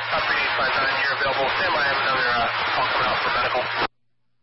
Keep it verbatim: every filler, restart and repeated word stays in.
Top three eight five nine, you're available. Stand by, I have another uh, call coming out for medical.